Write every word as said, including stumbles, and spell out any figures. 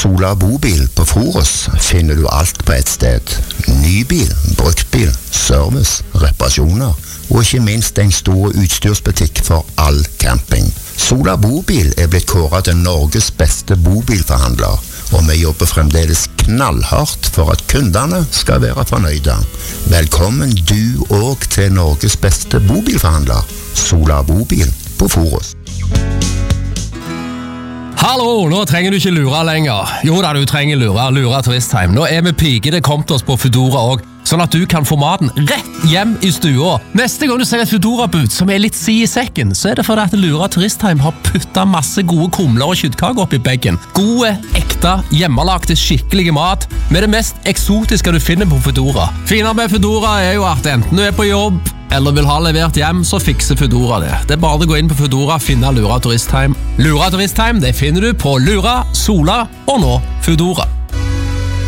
Sola Bobil på Forus finner du alt på ett sted. Nybil, bruktbil, service, reparasjoner og ikke minst en stor utstyrsbutikk for all camping. Sola Bobil er blitt kåret til Norges beste bobilforhandler, og vi jobber fremdeles knallhardt for at kundene skal være fornøyde. Velkommen du også til Norges beste bobilforhandler, Sola Bobil på Forus. Hallo, nå trenger du ikke lure lenger. Jo da, du trenger lure, lure turistheim. Nå er vi pike, det kom til oss på Foodora også, sånn at du kan få maten rett hjem i stua. Neste gang du ser et Foodora-bud som er litt si i sekken, så er det fordi at Lura Turistheim har puttet masse gode kumler og kjøttkaker opp i beggen. Gode, ekte, hjemmelagte, skikkelige mat med det mest eksotiske du finner på Foodora. Finere med Foodora er jo at enten du er på jobb eller vil ha levert hjem, så fikser Foodora det. Det er bare å gå inn på Foodora og finne Lura Turistheim. Lura Turistheim, det finner du på Lura, Sola og nå Foodora.